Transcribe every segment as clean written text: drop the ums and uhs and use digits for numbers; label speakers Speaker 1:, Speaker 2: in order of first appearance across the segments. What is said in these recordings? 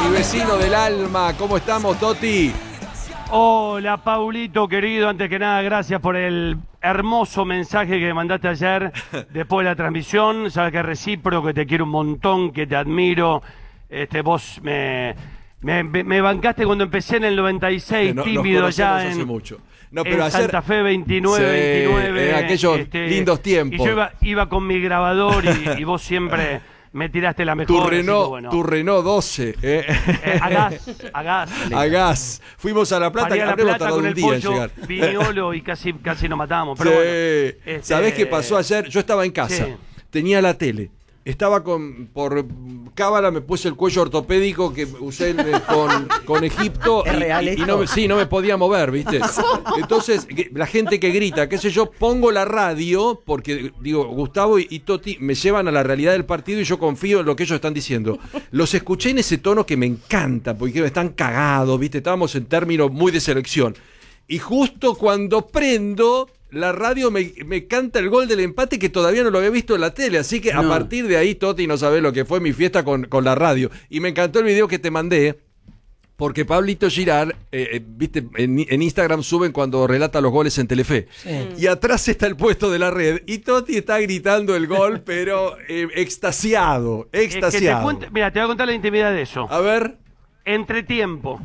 Speaker 1: mi vecino del alma. ¿Cómo estamos, Toti?
Speaker 2: Hola, Paulito, querido. Antes que nada, gracias por el hermoso mensaje que me mandaste ayer después de la transmisión. Sabes que es recíproco, que te quiero un montón, que te admiro. Vos me bancaste cuando empecé en el 96, tímido ya
Speaker 1: hace
Speaker 2: en,
Speaker 1: mucho. No, pero ayer,
Speaker 2: Santa Fe 29.
Speaker 1: En aquellos lindos tiempos.
Speaker 2: Y yo iba con mi grabador y vos siempre me tiraste la mejor.
Speaker 1: Tu Renault 12.
Speaker 2: A
Speaker 1: gas. Fuimos a La Plata, que habremos tardado un día en llegar.
Speaker 2: Viñolo y casi nos matamos. Pero bueno,
Speaker 1: ¿sabés qué pasó ayer? Yo estaba en casa, tenía la tele. Estaba por cábala, me puse el cuello ortopédico que usé con Egipto.
Speaker 3: ¿Es real esto?
Speaker 1: No me podía mover, ¿viste? Entonces, la gente que grita, qué sé yo, pongo la radio, porque digo, Gustavo y Toti me llevan a la realidad del partido y yo confío en lo que ellos están diciendo. Los escuché en ese tono que me encanta, porque están cagados, ¿viste? Estábamos en términos muy de selección. Y justo cuando prendo la radio me canta el gol del empate que todavía no lo había visto en la tele, así que a partir de ahí, Toti, no sabés lo que fue mi fiesta con la radio. Y me encantó el video que te mandé, porque Pablito Girard, viste, en Instagram suben cuando relata los goles en Telefe. Sí. Y atrás está el puesto de la red, y Toti está gritando el gol, pero extasiado.
Speaker 2: Mira, te voy a contar la intimidad de eso.
Speaker 1: A ver.
Speaker 2: Entretiempo.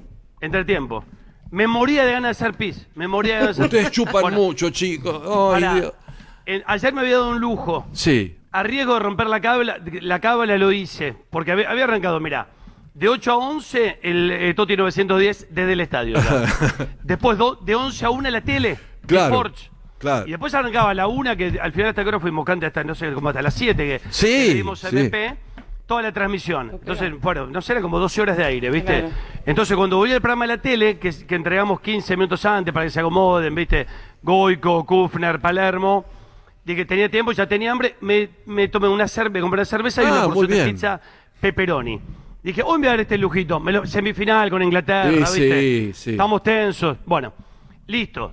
Speaker 2: Me moría de ganas de hacer pis.
Speaker 1: Ustedes chupan mucho, chicos. Ay, Dios.
Speaker 2: Ayer me había dado un lujo.
Speaker 1: Sí.
Speaker 2: A riesgo de romper la cábala lo hice. Porque había arrancado, mirá, de 8 a 11 el Toti 910 desde el estadio. Después de 11 a 1 la tele.
Speaker 1: Claro.
Speaker 2: Sports.
Speaker 1: Claro.
Speaker 2: Y después arrancaba a la 1, que al final hasta que fuimos cante hasta, no sé, como hasta las 7 que
Speaker 1: le
Speaker 2: dimos el BP. Toda la transmisión. Entonces, bueno, no sé, eran como 12 horas de aire, ¿viste? Claro. Entonces, cuando volví al programa de la tele, que entregamos 15 minutos antes para que se acomoden, ¿viste? Goico, Kufner, Palermo, de que tenía tiempo, ya tenía hambre, me tomé me compré una cerveza y una porción de pizza pepperoni. Dije, hoy me voy a dar este lujito, semifinal con Inglaterra, ¿viste?
Speaker 1: Sí.
Speaker 2: Estamos tensos. Bueno, listo.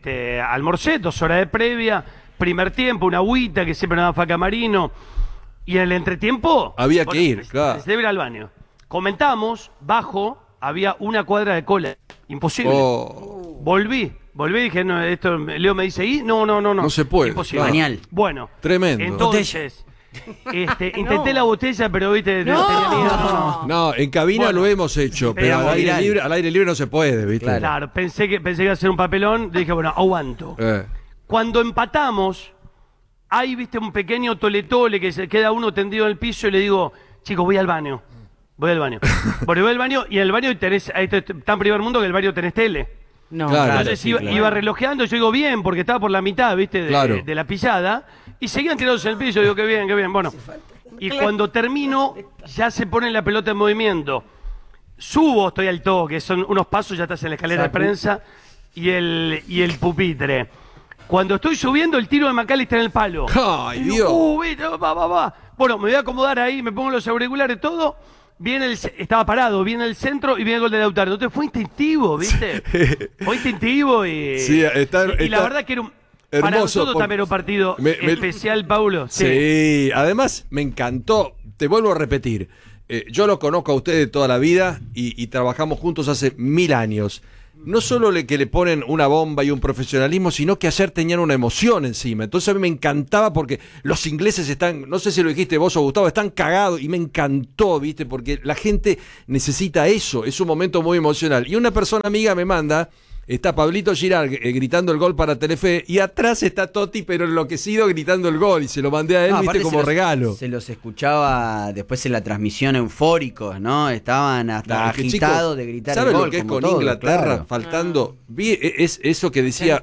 Speaker 2: Almorcé, 2 horas de previa, primer tiempo, una agüita que siempre nos da Faca Marino. Y en el entretiempo
Speaker 1: había que ir, claro.
Speaker 2: Se debe ir al baño. Comentamos, bajo, había una cuadra de cola. Imposible. Volví, dije, no, esto, Leo me dice, ¿y? No.
Speaker 1: No se puede.
Speaker 2: Imposible.
Speaker 3: Genial.
Speaker 2: Bueno.
Speaker 1: Tremendo.
Speaker 2: Entonces, intenté la botella, pero viste, tenía miedo.
Speaker 1: No, en cabina lo hemos hecho, pero al aire libre no se puede, ¿viste?
Speaker 2: Claro, pensé que iba a ser un papelón, dije, bueno, aguanto. Cuando empatamos, hay, viste, un pequeño tole-tole que se queda uno tendido en el piso y le digo, chicos, voy al baño. Bueno, voy al baño y en el baño tenés, tan primer mundo que en el baño tenés tele.
Speaker 3: No,
Speaker 1: claro,
Speaker 2: entonces iba relojeando, yo digo bien, porque estaba por la mitad, viste, de la pisada, y seguían tirados en el piso, digo, qué bien, bueno. Y cuando termino, ya se pone la pelota en movimiento. Subo, estoy al toque, son unos pasos, ya estás en la escalera de prensa y el pupitre. Cuando estoy subiendo, el tiro de McAllister en el palo.
Speaker 1: ¡Ay, Dios!
Speaker 2: Va. Bueno, me voy a acomodar ahí, me pongo los auriculares, todo. Estaba parado, viene el centro y viene el gol de Lautaro. Entonces fue instintivo, ¿viste? Fue instintivo y...
Speaker 1: Sí,
Speaker 2: y la verdad que era para nosotros también un partido especial, Paulo.
Speaker 1: Sí, además me encantó. Te vuelvo a repetir. Yo lo conozco a usted de toda la vida y trabajamos juntos hace 1000 años. No solo que le ponen una bomba y un profesionalismo, sino que ayer tenían una emoción encima. Entonces a mí me encantaba porque los ingleses están, no sé si lo dijiste vos o Gustavo, están cagados y me encantó, ¿viste? Porque la gente necesita eso, es un momento muy emocional. Y una persona amiga me manda, está Pablito Girard gritando el gol para Telefe y atrás está Toti pero enloquecido gritando el gol y se lo mandé a él, viste, como regalo.
Speaker 3: Se los escuchaba después en la transmisión eufóricos, ¿no? Estaban hasta agitados de gritar el gol.
Speaker 1: ¿Saben lo que es con todo, Inglaterra? Claro. Faltando, es eso que decía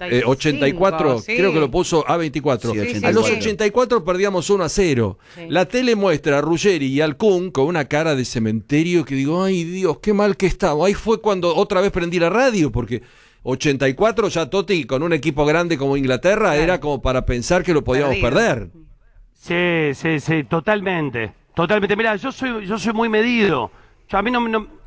Speaker 1: 84, sí. Creo que lo puso A24. Sí, a los 84 perdíamos 1-0. Sí. La tele muestra a Ruggeri y al Kun con una cara de cementerio que digo, ay Dios, qué mal que estaba. Ahí fue cuando otra vez prendí la radio porque 84 ya Toti con un equipo grande como Inglaterra era como para pensar que lo podíamos perder.
Speaker 2: Sí, totalmente. Mirá, yo soy muy medido. Yo, a mí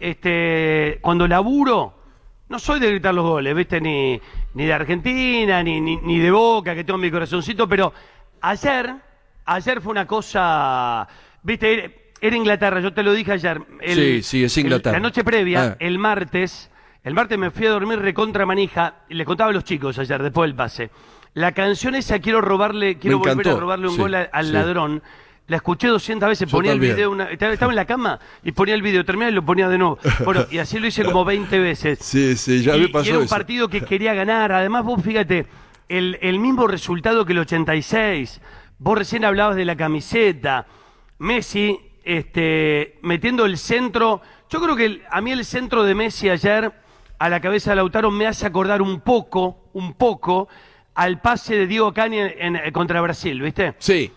Speaker 2: cuando laburo no soy de gritar los goles, ¿viste? Ni de Argentina, ni de Boca, que tengo mi corazoncito, pero ayer fue una cosa, ¿viste? era Inglaterra, yo te lo dije ayer.
Speaker 1: Sí, es Inglaterra.
Speaker 2: La noche previa, el martes me fui a dormir recontra manija, y les contaba a los chicos ayer, después del pase. La canción esa, quiero volver a robarle un gol al ladrón. La escuché 200 veces, ponía el video, estaba en la cama y ponía el video, terminaba y lo ponía de nuevo. Bueno, y así lo hice como 20 veces.
Speaker 1: Sí, ya me pasó eso.
Speaker 2: Y era un partido que quería ganar. Además, vos fíjate, el mismo resultado que el 86. Vos recién hablabas de la camiseta. Messi, metiendo el centro. Yo creo que a mí el centro de Messi ayer, a la cabeza de Lautaro, me hace acordar un poco, al pase de Diego Cani contra Brasil, ¿viste?
Speaker 1: Sí.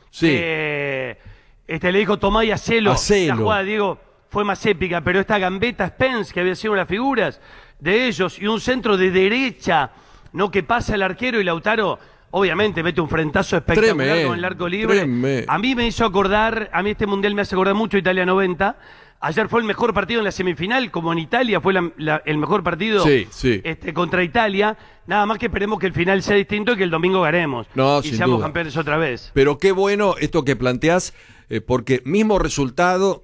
Speaker 2: Le dijo tomá y hacelo. La jugada, Diego, fue más épica, pero esta gambeta Spence, que había sido las figuras de ellos, y un centro de derecha, no, que pasa el arquero, y Lautaro, obviamente, mete un frentazo espectacular con el arco libre. A mí me hizo acordar, a mí este mundial me hace acordar mucho Italia 90. Ayer fue el mejor partido en la semifinal, como en Italia fue el mejor partido contra Italia. Nada más que esperemos que el final sea distinto y que el domingo ganemos. Y seamos campeones otra vez.
Speaker 1: Pero qué bueno esto que planteás, porque mismo resultado,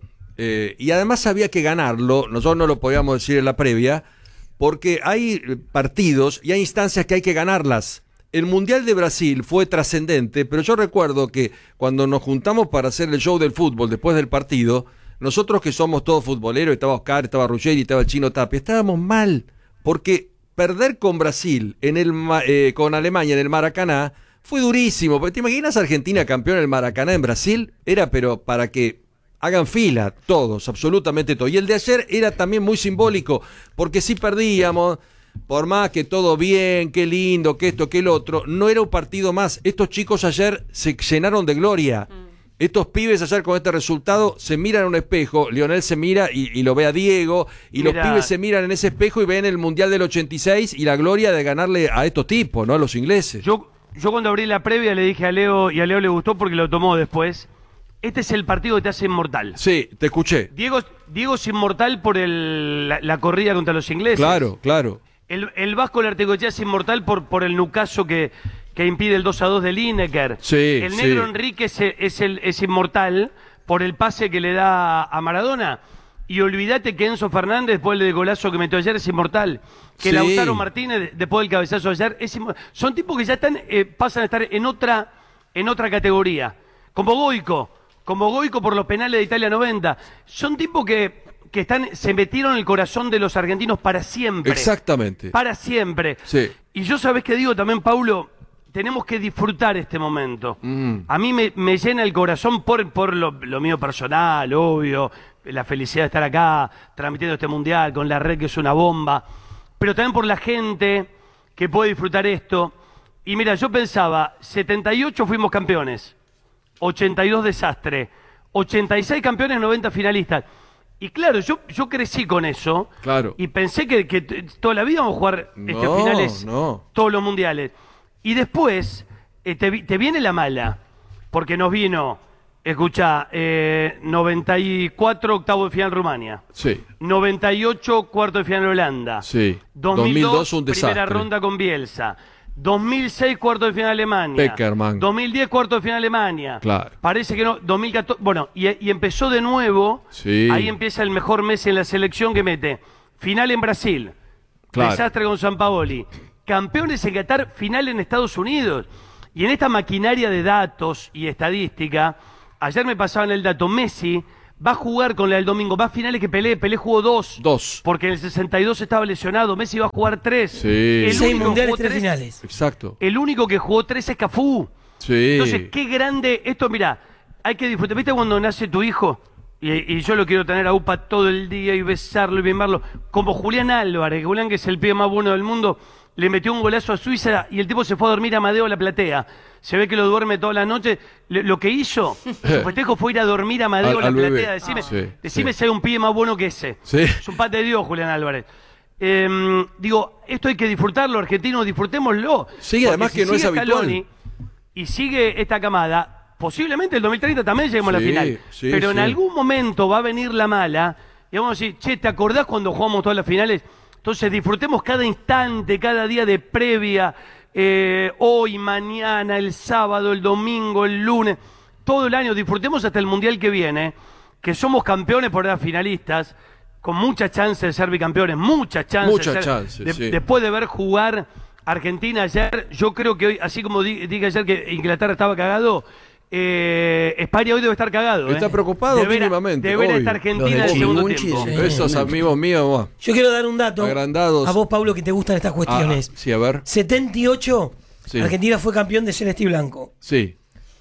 Speaker 1: y además había que ganarlo, nosotros no lo podíamos decir en la previa, porque hay partidos y hay instancias que hay que ganarlas. El Mundial de Brasil fue trascendente, pero yo recuerdo que cuando nos juntamos para hacer el show del fútbol después del partido, nosotros que somos todos futboleros, estaba Oscar, estaba Ruggeri, estaba el Chino Tapia, estábamos mal, porque perder con Brasil, con Alemania en el Maracaná, fue durísimo. ¿Te imaginas Argentina campeón en el Maracaná en Brasil? Era pero para que hagan fila todos, absolutamente todos. Y el de ayer era también muy simbólico, porque si perdíamos, por más que todo bien, qué lindo, que esto, que el otro, no era un partido más. Estos chicos ayer se llenaron de gloria. Estos pibes ayer con este resultado se miran en un espejo, Lionel se mira y lo ve a Diego, y los pibes se miran en ese espejo y ven el Mundial del 86 y la gloria de ganarle a estos tipos, ¿no? A los ingleses.
Speaker 2: Yo cuando abrí la previa le dije a Leo, y a Leo le gustó porque lo tomó después, este es el partido que te hace inmortal.
Speaker 1: Sí, te escuché.
Speaker 2: Diego es inmortal por la corrida contra los ingleses.
Speaker 1: Claro.
Speaker 2: El Vasco Lartecochea es inmortal por el nucazo que impide el 2-2 de Lineker. El negro Enrique es inmortal por el pase que le da a Maradona. Y olvídate que Enzo Fernández, después del golazo que metió ayer, es inmortal. Que Lautaro Martínez, después del cabezazo de ayer, son tipos que ya pasan a estar en otra categoría. Como Goico por los penales de Italia 90. Son tipos que se metieron en el corazón de los argentinos para siempre.
Speaker 1: Exactamente.
Speaker 2: Para siempre.
Speaker 1: Sí.
Speaker 2: Y yo, ¿sabés qué digo también, Paulo? Tenemos que disfrutar este momento. A mí me llena el corazón por lo mío personal, obvio, la felicidad de estar acá, transmitiendo este mundial, con la red que es una bomba, pero también por la gente que puede disfrutar esto. Y mira, yo pensaba, 78 fuimos campeones, 82 desastre, 86 campeones, 90 finalistas. Y claro, yo crecí con eso, y pensé que toda la vida vamos a jugar finales, todos los mundiales. Y después te viene la mala, porque nos vino, escucha, 94 octavo de final Rumania, 98 cuarto de final Holanda, 2002 un desastre, primera ronda con Bielsa, 2006 cuarto de final Alemania,
Speaker 1: Peckerman,
Speaker 2: 2010 cuarto de final Alemania, parece que no, 2014, bueno, y empezó de nuevo, ahí empieza el mejor Messi en la selección que mete, final en Brasil, desastre con Sampaoli, campeones en Qatar, final en Estados Unidos. Y en esta maquinaria de datos y estadística, ayer me pasaban el dato, Messi va a jugar con la del domingo, va a finales que Pelé jugó dos. Porque en el 62 estaba lesionado, Messi va a jugar 3.
Speaker 4: 6 mundiales, 3 finales.
Speaker 1: Exacto.
Speaker 2: El único que jugó 3 es Cafú. Entonces, qué grande, esto mira, hay que disfrutar. ¿Viste cuando nace tu hijo? Y yo lo quiero tener a UPA todo el día y besarlo y mimarlo. Como Julián Álvarez, Julián, que es el pibe más bueno del mundo, le metió un golazo a Suiza y el tipo se fue a dormir a Amadeo a la platea. Se ve que lo duerme toda la noche. Lo que hizo, su festejo fue ir a dormir a Amadeo a la platea. Decime si hay un pibe más bueno que ese. Es un pate de Dios, Julián Álvarez. Digo, esto hay que disfrutarlo, argentinos, disfrutémoslo.
Speaker 1: Además que no es habitual.
Speaker 2: Y sigue esta camada, posiblemente el 2030 también lleguemos a la final. Pero en algún momento va a venir la mala y vamos a decir, che, ¿te acordás cuando jugamos todas las finales? Entonces disfrutemos cada instante, cada día de previa, hoy, mañana, el sábado, el domingo, el lunes, todo el año, disfrutemos hasta el Mundial que viene. que somos campeones por ahora finalistas, con mucha chance de ser bicampeones, mucha chance.
Speaker 1: Mucha chance, sí.
Speaker 2: Después de ver jugar Argentina ayer, yo creo que hoy, así como dije ayer que Inglaterra estaba cagado, España hoy debe estar cagado.
Speaker 1: Está preocupado mínimamente.
Speaker 2: De ver a esta Argentina en el segundo tiempo.
Speaker 3: Sí.
Speaker 1: Esos amigos míos,
Speaker 4: Yo quiero dar un dato
Speaker 1: agrandados.
Speaker 4: a vos, Pablo, que te gustan estas cuestiones.
Speaker 1: Sí, a ver.
Speaker 4: 78,
Speaker 1: Sí.
Speaker 4: Argentina fue campeón de celeste y blanco.
Speaker 1: Sí.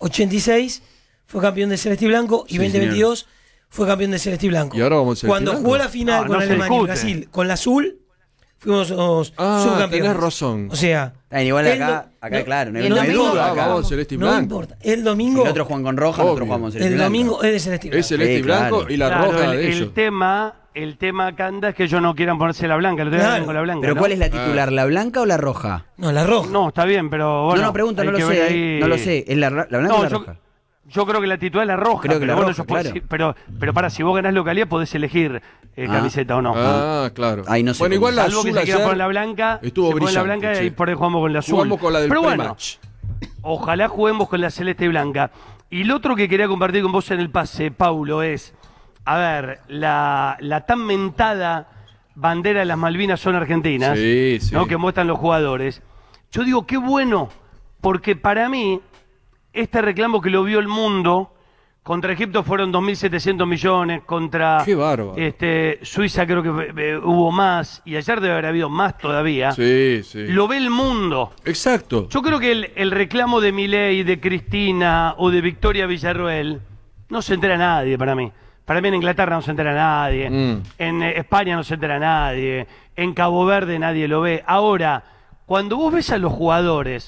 Speaker 4: 86 fue campeón de celeste y blanco. Y
Speaker 3: Sí,
Speaker 4: 2022 fue campeón de celeste y blanco.
Speaker 1: Y ahora vamos a celeste y
Speaker 4: Cuando
Speaker 1: blanco.
Speaker 4: jugó la final
Speaker 2: No,
Speaker 4: con
Speaker 2: no se
Speaker 4: Alemania y
Speaker 2: discute.
Speaker 4: Brasil, con la azul, fuimos subcampeones.
Speaker 1: Tenés razón.
Speaker 4: O sea,
Speaker 3: Igual
Speaker 4: el
Speaker 3: acá,
Speaker 4: do-
Speaker 3: claro, no
Speaker 4: el
Speaker 3: hay
Speaker 4: domingo-
Speaker 3: duda acá.
Speaker 1: Vamos, celeste y
Speaker 4: no
Speaker 1: blanco.
Speaker 4: importa. El
Speaker 3: Si
Speaker 4: domingo,
Speaker 3: el otro juegan con roja, nosotros
Speaker 1: Obvio.
Speaker 3: jugamos celeste y
Speaker 4: el
Speaker 3: blanco.
Speaker 4: domingo es de celeste y blanco.
Speaker 1: Es celeste
Speaker 3: Sí,
Speaker 1: y blanco
Speaker 3: claro.
Speaker 1: y la
Speaker 2: Claro,
Speaker 1: roja de
Speaker 2: el
Speaker 1: ellos.
Speaker 2: tema, Canda, es que ellos no quieran ponerse la blanca. Lo tengo
Speaker 4: Claro.
Speaker 2: con la blanca.
Speaker 3: Pero
Speaker 2: ¿no?
Speaker 3: ¿cuál es la titular, la blanca o la roja?
Speaker 4: No, la roja.
Speaker 2: No, está bien, pero bueno.
Speaker 3: no, pregunto,
Speaker 2: hay
Speaker 3: no lo
Speaker 2: que ver
Speaker 3: sé,
Speaker 2: ahí-
Speaker 3: no lo sé. ¿Es la blanca
Speaker 2: No,
Speaker 3: o la roja?
Speaker 2: yo creo que la titular es la roja.
Speaker 3: Creo que
Speaker 2: pero
Speaker 3: la
Speaker 2: bueno,
Speaker 3: roja,
Speaker 2: yo puedo
Speaker 3: claro.
Speaker 2: decir- pero para, si vos ganás localidad podés elegir camiseta o no.
Speaker 1: Claro.
Speaker 3: Ahí no sé
Speaker 1: Bueno,
Speaker 3: cómo.
Speaker 1: igual la
Speaker 2: Salvo que
Speaker 1: azul
Speaker 2: se quiera
Speaker 1: ayer
Speaker 2: poner la blanca,
Speaker 1: estuvo
Speaker 2: se pone la
Speaker 1: brillante,
Speaker 2: blanca
Speaker 1: sí.
Speaker 2: y por ahí jugamos con la azul.
Speaker 1: Jugamos con la del
Speaker 2: pero bueno,
Speaker 1: pre-match.
Speaker 2: ojalá juguemos con la celeste y blanca. Y lo otro que quería compartir con vos en el pase, Paulo, es, a ver, la tan mentada bandera de las Malvinas son argentinas,
Speaker 1: Sí, sí.
Speaker 2: ¿no? Que muestran los jugadores. Yo digo, qué bueno, porque para mí, este reclamo que lo vio el mundo, contra Egipto fueron 2.700 millones, contra
Speaker 1: Qué bárbaro.
Speaker 2: Suiza creo que hubo más, y ayer debe haber habido más todavía.
Speaker 1: Sí, sí.
Speaker 2: Lo ve el mundo.
Speaker 1: Exacto.
Speaker 2: Yo creo que el reclamo de Milei, de Cristina o de Victoria Villarroel no se entera nadie para mí. Para mí en Inglaterra no se entera nadie, en España no se entera nadie, en Cabo Verde nadie lo ve. Ahora, cuando vos ves a los jugadores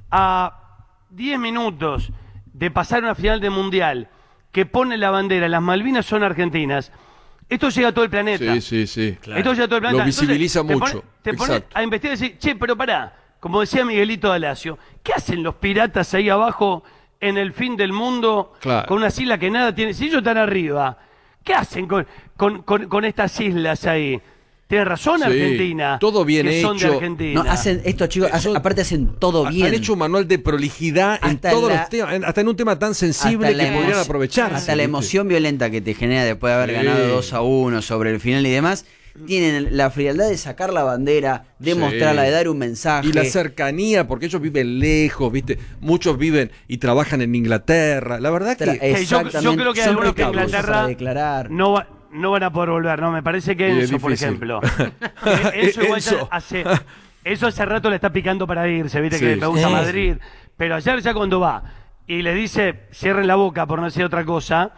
Speaker 2: a 10 minutos de pasar una final de Mundial que pone la bandera, las Malvinas son argentinas, esto llega a todo el planeta.
Speaker 1: Sí, sí, sí.
Speaker 2: Esto llega a todo el planeta.
Speaker 1: Lo visibiliza
Speaker 2: Entonces,
Speaker 1: mucho.
Speaker 2: Te pones
Speaker 1: Exacto.
Speaker 2: a investigar y decir, che, pero pará, como decía Miguelito Dalacio, ¿qué hacen los piratas ahí abajo en el fin del mundo
Speaker 1: Claro.
Speaker 2: con unas islas que nada tienen? Si ellos están arriba, ¿qué hacen con estas islas ahí? Tiene razón
Speaker 1: Sí,
Speaker 2: Argentina.
Speaker 1: todo bien
Speaker 2: que son de
Speaker 1: hecho.
Speaker 2: Argentina.
Speaker 3: No, hacen estos chicos,
Speaker 1: Eso-
Speaker 3: aparte hacen todo bien.
Speaker 1: Han hecho un manual de prolijidad en
Speaker 3: Hasta
Speaker 1: todos
Speaker 3: la-
Speaker 1: los temas, hasta en un tema tan sensible
Speaker 3: Hasta
Speaker 1: que
Speaker 3: la
Speaker 1: podrían
Speaker 3: emo-
Speaker 1: aprovechar.
Speaker 3: Hasta la emoción violenta que te genera después de haber
Speaker 1: Sí.
Speaker 3: ganado 2-1 sobre el final y demás. Tienen la frialdad de sacar la bandera, de
Speaker 1: Sí.
Speaker 3: mostrarla, de dar un mensaje.
Speaker 1: Y la cercanía, porque ellos viven lejos, ¿viste? Muchos viven y trabajan en Inglaterra. La verdad que
Speaker 3: Exactamente.
Speaker 2: yo creo que hay
Speaker 3: Son
Speaker 2: algunos que en
Speaker 3: recaudos
Speaker 2: Inglaterra
Speaker 3: para declarar.
Speaker 2: no van a poder volver, ¿no? Me parece que
Speaker 1: Y es
Speaker 2: Enzo, por
Speaker 1: difícil.
Speaker 2: ejemplo. Eso igual ya
Speaker 1: Enzo.
Speaker 2: eso hace rato le está picando para irse, ¿viste?
Speaker 1: Sí.
Speaker 2: Que me gusta
Speaker 4: Sí.
Speaker 2: Madrid. Pero ayer ya cuando va y le dice, cierren la boca por no decir otra cosa.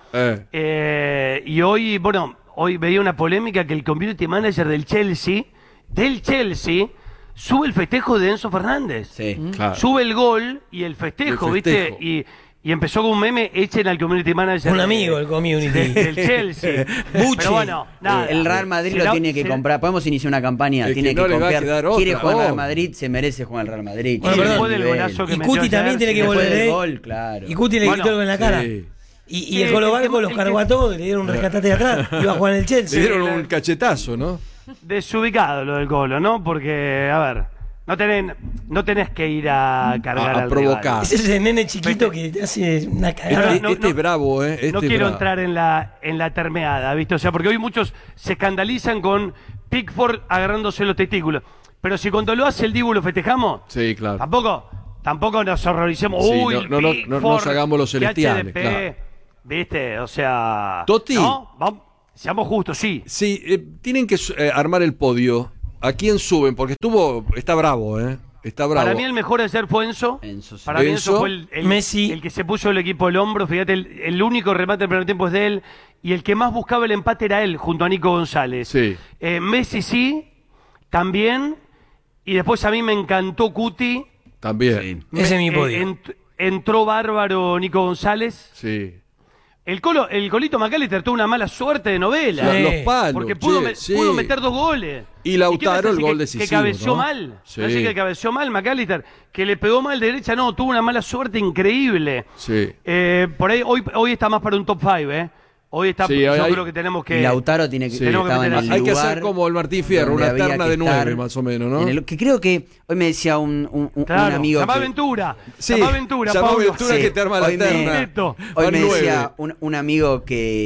Speaker 2: Y hoy, bueno, hoy veía una polémica que el community manager del Chelsea, sube el festejo de Enzo Fernández.
Speaker 3: Sí.
Speaker 1: Claro.
Speaker 2: Sube el gol y el festejo,
Speaker 1: El festejo.
Speaker 2: ¿viste? Y empezó con un meme, echen al community manager.
Speaker 4: Un amigo del community.
Speaker 2: Del Chelsea.
Speaker 4: Buche.
Speaker 2: Pero bueno, nada.
Speaker 3: El Real Madrid
Speaker 2: Será-
Speaker 3: lo tiene que
Speaker 2: será-
Speaker 3: comprar. Podemos iniciar una campaña.
Speaker 1: Es
Speaker 3: Tiene
Speaker 1: que
Speaker 3: que
Speaker 1: no le va a
Speaker 3: comprar.
Speaker 1: quedar otra,
Speaker 3: Quiere jugar al Real
Speaker 1: obvio.
Speaker 3: Madrid, se merece jugar al Real Madrid.
Speaker 4: Bueno,
Speaker 3: Tiene
Speaker 4: perdón.
Speaker 2: Después del
Speaker 3: nivel.
Speaker 2: golazo que
Speaker 4: Y
Speaker 2: metió
Speaker 4: Cuti también
Speaker 2: ayer,
Speaker 4: tiene que
Speaker 2: sí.
Speaker 3: Después
Speaker 4: volver,
Speaker 3: del
Speaker 4: ¿eh?
Speaker 3: gol, claro.
Speaker 4: Y Cuti le
Speaker 2: Bueno,
Speaker 4: quitó algo en la cara.
Speaker 1: sí.
Speaker 4: Y
Speaker 2: Sí,
Speaker 4: el Colo
Speaker 2: el
Speaker 4: Barco
Speaker 2: que-
Speaker 4: los
Speaker 2: el
Speaker 4: cargó
Speaker 2: que-
Speaker 4: a todos, le dieron un rescatate de atrás. Iba a jugar en el
Speaker 1: Le
Speaker 4: Chelsea.
Speaker 1: dieron un cachetazo, ¿no?
Speaker 2: Desubicado lo del Colo, ¿no? Porque, a ver, no tenés que ir a cargar
Speaker 1: A
Speaker 2: al
Speaker 1: provocar.
Speaker 2: rival.
Speaker 4: Ese es el nene chiquito que te hace una cagada.
Speaker 2: No,
Speaker 1: Este es bravo, ¿eh?
Speaker 2: No
Speaker 1: Este es
Speaker 2: quiero
Speaker 1: bravo.
Speaker 2: entrar en la termeada, ¿viste? O sea, porque hoy muchos se escandalizan con Pickford agarrándose los testículos. Pero si cuando lo hace el Dibu lo festejamos,
Speaker 1: Sí, claro.
Speaker 2: tampoco nos horroricemos.
Speaker 1: Sí,
Speaker 2: Uy,
Speaker 1: no nos hagamos los
Speaker 2: qué
Speaker 1: celestiales,
Speaker 2: HDP,
Speaker 1: claro.
Speaker 2: ¿viste? O sea...
Speaker 1: Totti.
Speaker 2: ¿no? Seamos justos, sí.
Speaker 1: Sí, tienen que armar el podio. ¿A quién suben? Porque está bravo, ¿eh? Está bravo.
Speaker 2: Para mí el mejor ayer fue Enzo.
Speaker 3: Enzo, sí.
Speaker 2: Para mí
Speaker 1: Enzo,
Speaker 2: Enzo fue el
Speaker 4: Messi.
Speaker 2: el que se puso el equipo al hombro. Fíjate, el único remate del primer tiempo es de él. Y el que más buscaba el empate era él, junto a Nico González.
Speaker 1: Sí.
Speaker 2: Messi sí, también. Y después a mí me encantó Cuti.
Speaker 1: También.
Speaker 4: Ese es mi podio.
Speaker 2: Entró bárbaro Nico González.
Speaker 1: Sí.
Speaker 2: El Colito McAllister tuvo una mala suerte de novela.
Speaker 4: Sí.
Speaker 1: Los palos.
Speaker 2: Porque pudo,
Speaker 1: sí.
Speaker 2: pudo meter 2 goles.
Speaker 1: Y Lautaro,
Speaker 2: qué
Speaker 1: el
Speaker 2: pasa?
Speaker 1: gol
Speaker 2: Que
Speaker 1: decisivo,
Speaker 2: cabeció
Speaker 1: ¿no?
Speaker 2: mal.
Speaker 1: Sí.
Speaker 2: Parece que cabeció mal McAllister. Que le pegó mal de derecha. No, tuvo una mala suerte increíble.
Speaker 1: Sí.
Speaker 2: Por ahí, hoy está más para un top 5, ¿eh? Hoy está,
Speaker 1: Sí,
Speaker 2: yo
Speaker 1: hay-
Speaker 2: creo que tenemos que...
Speaker 3: Y Lautaro tiene que
Speaker 1: Sí.
Speaker 3: estaba en el
Speaker 1: Hay que
Speaker 3: lugar
Speaker 1: hacer como el Martín Fierro,
Speaker 3: donde
Speaker 1: una
Speaker 3: había
Speaker 1: terna
Speaker 3: que
Speaker 1: de 9
Speaker 3: estar,
Speaker 1: más o menos, ¿no?
Speaker 3: que creo que hoy me decía un
Speaker 2: Claro,
Speaker 3: amigo
Speaker 2: llamá
Speaker 3: que,
Speaker 2: Aventura.
Speaker 1: Sí,
Speaker 2: Llamá Aventura,
Speaker 1: llamá
Speaker 2: Pablo.
Speaker 1: Aventura que te arma la
Speaker 3: hoy me-
Speaker 1: terna.
Speaker 2: Neto.
Speaker 3: Hoy
Speaker 1: Van
Speaker 3: me
Speaker 1: 9.
Speaker 3: decía un amigo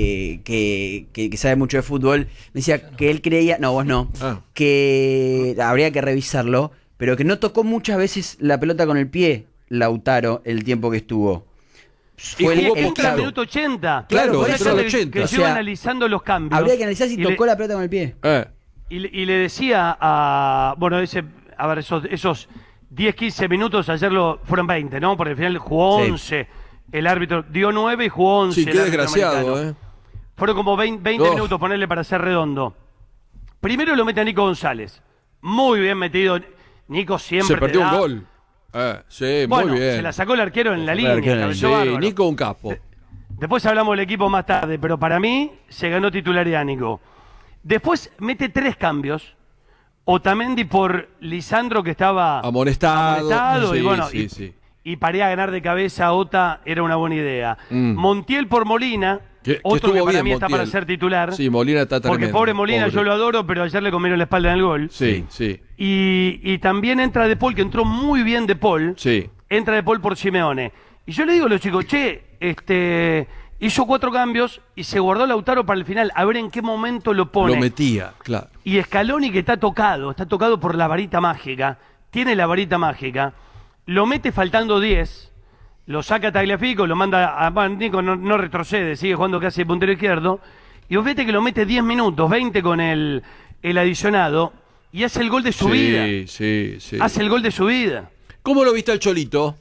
Speaker 3: que sabe mucho de fútbol, me decía que él creía, no, vos no,
Speaker 1: Ah.
Speaker 3: que habría que revisarlo, pero que no tocó muchas veces la pelota con el pie, Lautaro, el tiempo que estuvo.
Speaker 1: Y
Speaker 3: Fue
Speaker 1: jugó
Speaker 3: el
Speaker 2: Entra al
Speaker 3: clave.
Speaker 2: minuto 80.
Speaker 1: Claro,
Speaker 2: Por
Speaker 1: entró
Speaker 2: eso
Speaker 1: al
Speaker 2: que-
Speaker 1: 80.
Speaker 2: Que
Speaker 3: O
Speaker 2: yo iba
Speaker 3: sea,
Speaker 2: analizando los cambios.
Speaker 3: Habría que analizar si
Speaker 2: y le-
Speaker 3: tocó la pelota con el pie.
Speaker 2: Y le decía a... Bueno, a ver, esos 10, 15 minutos, ayer fueron 20, ¿no? Porque al final jugó
Speaker 3: Sí.
Speaker 2: 11. El árbitro dio 9 y jugó 11.
Speaker 1: Sí,
Speaker 2: el
Speaker 1: qué
Speaker 2: árbitro
Speaker 1: desgraciado,
Speaker 2: americano.
Speaker 1: ¿eh?
Speaker 2: Fueron como 20
Speaker 1: Oh.
Speaker 2: minutos, ponerle para ser redondo. Primero lo mete a Nico González. Muy bien metido. Nico siempre
Speaker 1: Se perdió
Speaker 2: te
Speaker 1: un
Speaker 2: da-
Speaker 1: gol. Sí,
Speaker 2: Bueno,
Speaker 1: muy bien.
Speaker 2: se la sacó el arquero en la
Speaker 3: sacó el
Speaker 2: línea.
Speaker 3: arquero en la
Speaker 2: cabeceó
Speaker 1: Sí,
Speaker 2: bárbaro.
Speaker 1: Nico un capo.
Speaker 2: Después hablamos del equipo más tarde, pero para mí se ganó titularidad Nico. Después mete 3 cambios. Otamendi por Lisandro, que estaba
Speaker 1: Amonestado.
Speaker 2: y
Speaker 1: Sí,
Speaker 2: bueno,
Speaker 1: sí, sí.
Speaker 2: y para ganar de cabeza a Ota era una buena idea. Montiel por Molina,
Speaker 1: Que
Speaker 2: otro que
Speaker 1: estuvo
Speaker 2: para
Speaker 1: bien,
Speaker 2: mí está
Speaker 1: Montiel.
Speaker 2: para ser titular.
Speaker 1: Sí, Molina está tremendo.
Speaker 2: Porque pobre Molina,
Speaker 1: pobre.
Speaker 2: yo lo adoro, pero ayer le comieron la espalda en el gol.
Speaker 1: Sí, sí,
Speaker 2: Y también entra De Paul, que entró muy bien De Paul.
Speaker 1: sí.
Speaker 2: Entra De Paul por Simeone. Y yo le digo a los chicos, hizo 4 cambios y se guardó Lautaro para el final, a ver en qué momento lo pone.
Speaker 1: Lo metía, claro.
Speaker 2: Y Scaloni, que está tocado por la varita mágica, tiene la varita mágica, lo mete faltando 10, lo saca a Tagliafico, lo manda a... Bueno, Nico no retrocede, sigue jugando casi de puntero izquierdo, y vos vete que lo mete 10 minutos, 20 con el adicionado, y hace el gol de su vida.
Speaker 1: Sí, sí.
Speaker 2: Hace el gol de su vida.
Speaker 1: ¿Cómo lo viste al Cholito?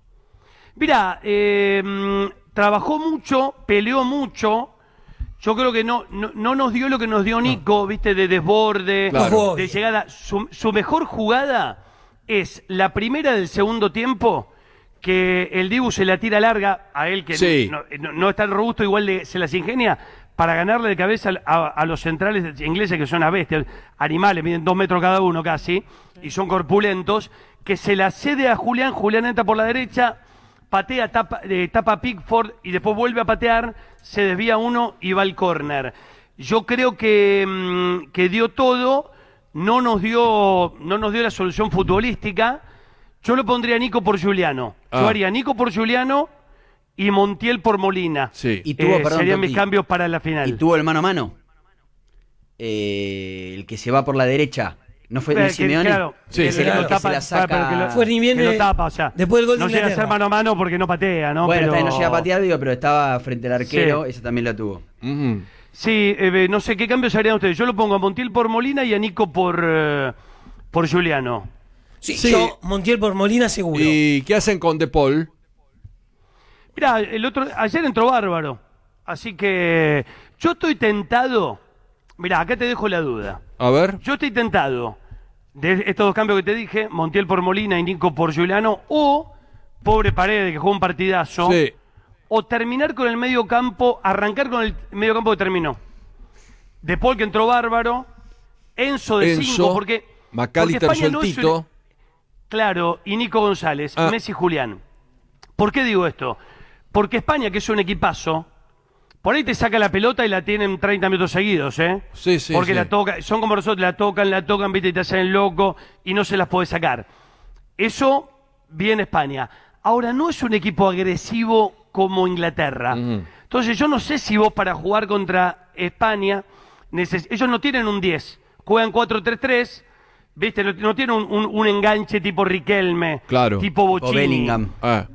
Speaker 2: Mirá, trabajó mucho, peleó mucho. Yo creo que no nos dio lo que nos dio Nico, ¿viste? De desborde,
Speaker 1: Claro.
Speaker 2: de llegada. Su mejor jugada es la primera del segundo tiempo, que el Dibu se la tira larga a él, que
Speaker 1: Sí.
Speaker 2: no es tan robusto, igual se las ingenia para ganarle de cabeza a los centrales ingleses, que son a bestias, animales, miden 2 metros cada uno casi, y son corpulentos, que se la cede a Julián entra por la derecha, patea, tapa a Pickford y después vuelve a patear, se desvía uno y va al córner. Yo creo que dio todo, no nos dio la solución futbolística. Yo lo pondría a Nico por Giuliano. Yo
Speaker 1: Ah.
Speaker 2: haría Nico por Giuliano y Montiel por Molina.
Speaker 1: Sí.
Speaker 3: Y tuvo, perdón,
Speaker 2: serían
Speaker 3: Toti,
Speaker 2: mis cambios para la final.
Speaker 3: y tuvo el mano a mano. El que se va por la derecha. ¿No fue
Speaker 2: Que-
Speaker 3: Simeone?
Speaker 2: claro,
Speaker 1: Sí,
Speaker 2: que
Speaker 1: sí,
Speaker 2: lo
Speaker 1: claro.
Speaker 3: Que se la saca-
Speaker 2: pero que lo-
Speaker 4: Fue ni bien
Speaker 2: que lo
Speaker 4: de-
Speaker 2: tapa, o sea,
Speaker 4: después del gol de
Speaker 2: no llega a ser
Speaker 4: Inglaterra.
Speaker 2: mano a mano porque no patea, ¿no?
Speaker 3: Bueno,
Speaker 2: Pero-
Speaker 3: está bien, no llega a patear, digo, pero estaba frente al arquero,
Speaker 2: Sí.
Speaker 3: esa también la tuvo.
Speaker 1: Ujú.
Speaker 2: Sí, no sé qué cambios harían ustedes. Yo lo pongo a Montiel por Molina y a Nico por Giuliano.
Speaker 4: Sí,
Speaker 1: Sí.
Speaker 4: yo, Montiel por Molina, seguro.
Speaker 1: ¿Y qué hacen con De Paul?
Speaker 2: Mirá, ayer entró bárbaro. Así que yo estoy tentado. Mirá, acá te dejo la duda.
Speaker 1: A ver.
Speaker 2: Yo estoy tentado de estos 2 cambios que te dije, Montiel por Molina y Nico por Giuliano, o pobre Paredes, que jugó un partidazo,
Speaker 1: Sí.
Speaker 2: o terminar con el medio campo, arrancar con el medio campo que terminó. De Paul, que entró bárbaro, Enzo de 5, porque
Speaker 1: McAllister
Speaker 2: España no es
Speaker 1: sueltito.
Speaker 2: un- Claro, y Nico González,
Speaker 1: Ah.
Speaker 2: Messi y Julián. ¿Por qué digo esto? Porque España, que es un equipazo, por ahí te saca la pelota y la tienen 30 minutos seguidos, ¿eh?
Speaker 1: Sí, sí,
Speaker 2: Porque
Speaker 1: sí.
Speaker 2: la toca, son como nosotros, la tocan, viste, y te hacen el loco y no se las puede sacar. Eso, bien España. Ahora, no es un equipo agresivo como Inglaterra. Entonces, yo no sé si vos para jugar contra España, ellos no tienen un 10, juegan 4-3-3, viste, no tienen un enganche tipo Riquelme,
Speaker 1: Claro.
Speaker 2: tipo
Speaker 3: O
Speaker 2: Bochini.
Speaker 3: Bellingham.
Speaker 1: Ah.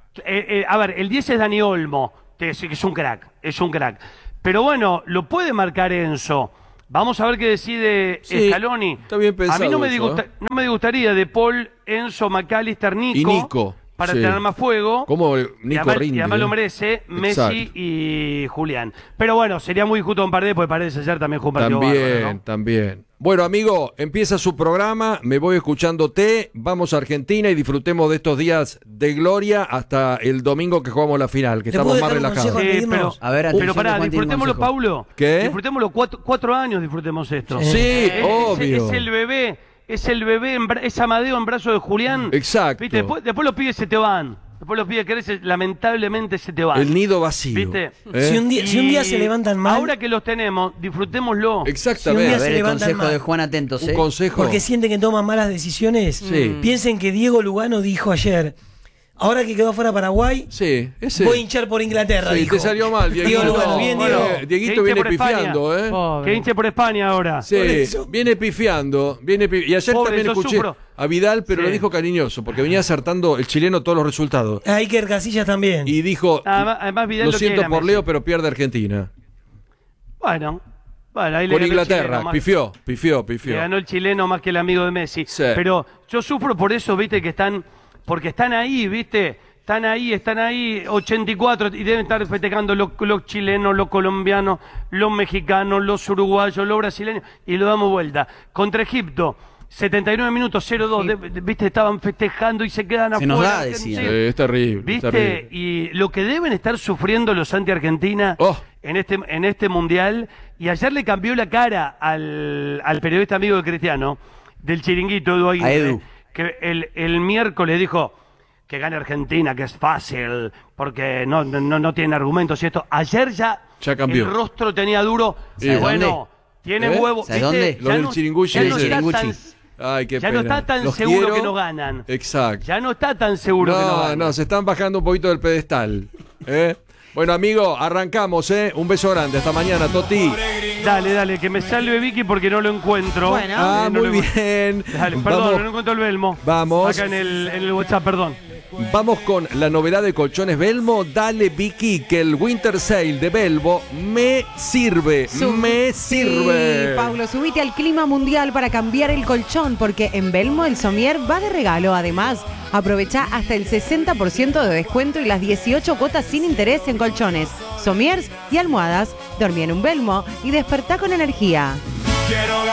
Speaker 2: A ver, el 10 es Dani Olmo, que es un crack, Pero bueno, lo puede marcar Enzo. Vamos a ver qué decide
Speaker 1: Sí,
Speaker 2: Scaloni.
Speaker 1: está bien pensado
Speaker 2: A mí no me,
Speaker 1: eso,
Speaker 2: no me disgustaría De Paul, Enzo, McAllister, Nico.
Speaker 1: Y Nico,
Speaker 2: Para
Speaker 1: sí.
Speaker 2: tener más fuego.
Speaker 1: ¿Cómo
Speaker 2: Y
Speaker 1: Nico
Speaker 2: además,
Speaker 1: rinde?
Speaker 2: y además lo
Speaker 1: eh?
Speaker 2: merece Messi
Speaker 1: Exacto.
Speaker 2: y Julián. Pero bueno, sería muy injusto en Paredes, porque Paredes ayer también jugó un partido
Speaker 1: También,
Speaker 2: bárbaro, ¿no?
Speaker 1: también. Bueno, amigo, empieza su programa, me voy escuchándote, vamos a Argentina y disfrutemos de estos días de gloria hasta el domingo que jugamos la final, que
Speaker 4: ¿Le
Speaker 1: estamos
Speaker 4: puedo
Speaker 1: más
Speaker 4: dar un
Speaker 1: relajados.
Speaker 4: consejo?
Speaker 2: Sí, pero,
Speaker 4: Irnos.
Speaker 3: A ver,
Speaker 2: pero
Speaker 3: atención,
Speaker 2: pará,
Speaker 3: Juan tiene un
Speaker 2: disfrutémoslo,
Speaker 3: consejo.
Speaker 2: Paulo.
Speaker 1: ¿Qué?
Speaker 2: Disfrutémoslo, 4 años disfrutemos esto.
Speaker 1: Sí, obvio.
Speaker 2: Es el bebé, es Amadeo en brazos de Julián.
Speaker 1: Exacto.
Speaker 2: ¿Viste? Después los pibes se te van. después los pibes creces, lamentablemente se te van.
Speaker 1: El nido vacío.
Speaker 2: ¿Viste?
Speaker 4: Si un día se levantan mal.
Speaker 2: Ahora que los tenemos, disfrutémoslo.
Speaker 1: Exactamente.
Speaker 3: A ver el
Speaker 4: levantan
Speaker 3: consejo
Speaker 4: mal.
Speaker 3: de Juan, atentos,
Speaker 1: Un consejo.
Speaker 4: Porque sienten que toman malas decisiones.
Speaker 1: Sí.
Speaker 4: Piensen que Diego Lugano dijo ayer, ahora que quedó fuera Paraguay,
Speaker 1: Sí, ese.
Speaker 4: voy a hinchar por Inglaterra.
Speaker 1: Sí,
Speaker 4: dijo.
Speaker 1: te salió mal, Dieguito.
Speaker 4: Diego Lugano, bien, Diego.
Speaker 1: Dieguito
Speaker 2: Que
Speaker 1: viene
Speaker 2: hinche por España.
Speaker 1: pifiando, ¿eh?
Speaker 5: Pobre.
Speaker 2: Que hinche por España ahora.
Speaker 1: Sí,
Speaker 4: Por eso.
Speaker 1: viene pifiando. Y ayer
Speaker 2: Pobre,
Speaker 1: también
Speaker 2: yo
Speaker 1: escuché
Speaker 2: sufro.
Speaker 1: a Vidal, pero
Speaker 2: Sí.
Speaker 1: lo dijo cariñoso, porque venía acertando el chileno todos los resultados.
Speaker 4: A Iker Casillas también.
Speaker 1: Y dijo,
Speaker 2: Además, Vidal
Speaker 1: lo
Speaker 2: lo
Speaker 1: siento
Speaker 2: quiere a
Speaker 1: por
Speaker 2: Messi.
Speaker 1: Leo, pero pierde Argentina.
Speaker 2: Bueno, ahí le
Speaker 1: Con
Speaker 2: ganó el
Speaker 1: Inglaterra,
Speaker 2: chileno más-
Speaker 1: pifió.
Speaker 2: Le ganó el chileno más que el amigo de Messi.
Speaker 1: Sí.
Speaker 2: Pero yo sufro por eso, viste, porque están ahí, viste, están ahí, 84, y deben estar festejando los chilenos, los colombianos, los mexicanos, los uruguayos, los brasileños, y lo damos vuelta. Contra Egipto, 79 minutos, 0-2, viste, estaban festejando y se quedan
Speaker 3: Se
Speaker 2: afuera.
Speaker 3: nos da,
Speaker 2: Argentina.
Speaker 3: decían.
Speaker 1: Es terrible. es
Speaker 2: ¿Viste?
Speaker 1: terrible.
Speaker 2: Y lo que deben estar sufriendo los anti-Argentina
Speaker 1: Oh.
Speaker 2: en este mundial. Y ayer le cambió la cara al periodista amigo de Cristiano, del Chiringuito, Edu Aguirre,
Speaker 3: A Edu.
Speaker 2: que el miércoles dijo que gane Argentina, que es fácil, porque no tienen argumentos y esto. Ayer ya
Speaker 1: cambió.
Speaker 2: el rostro tenía duro.
Speaker 1: ¿Sabes
Speaker 2: Bueno,
Speaker 3: dónde?
Speaker 2: tienen
Speaker 1: ¿Eh?
Speaker 2: huevo.
Speaker 3: ¿Sabes
Speaker 2: ¿viste?
Speaker 3: dónde?
Speaker 1: Lo
Speaker 2: Ya
Speaker 1: del
Speaker 2: no-
Speaker 1: Chiringuchi
Speaker 2: ya no
Speaker 1: ese.
Speaker 2: está tan-
Speaker 3: Chiringuchi.
Speaker 1: Ay, qué
Speaker 2: ya
Speaker 1: pena.
Speaker 2: no está tan
Speaker 1: Los
Speaker 2: seguro
Speaker 1: quiero.
Speaker 2: que no ganan.
Speaker 1: Exacto.
Speaker 2: Ya no está tan seguro que no
Speaker 1: No,
Speaker 2: ganan.
Speaker 1: no, se están bajando un poquito del pedestal. ¿Eh? Bueno, amigo, arrancamos, ¿eh? Un beso grande. Hasta mañana, Toti.
Speaker 2: Dale, que me salve Vicky porque no lo encuentro.
Speaker 5: Bueno.
Speaker 1: Ah,
Speaker 2: No
Speaker 1: muy
Speaker 2: lo encuentro.
Speaker 1: bien.
Speaker 2: Dale, perdón,
Speaker 1: Vamos.
Speaker 2: no encuentro el Belmo.
Speaker 1: Vamos.
Speaker 2: Acá en el WhatsApp, perdón.
Speaker 1: Vamos con la novedad de Colchones Belmo. Dale, Vicky, que el Winter Sale de Belmo me sirve. Me sirve.
Speaker 5: Sí, Paulo, subite al clima mundial para cambiar el colchón, porque en Belmo el somier va de regalo. Además, aprovecha hasta el 60% de descuento y las 18 cuotas sin interés en colchones, somiers y almohadas. Dormí en un Belmo y despertá con energía.
Speaker 6: Quiero